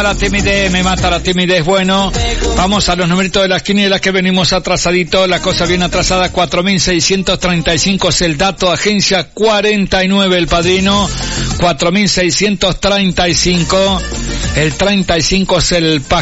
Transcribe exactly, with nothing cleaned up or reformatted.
La timidez, me mata la timidez. Bueno, vamos a los numeritos de las quinielas que venimos atrasadito, la cosa bien atrasada. Cuatro mil seiscientos treinta y cinco es el dato, agencia cuarenta y nueve el padrino, cuatro mil seiscientos treinta y cinco, el treinta y cinco es el pajarito.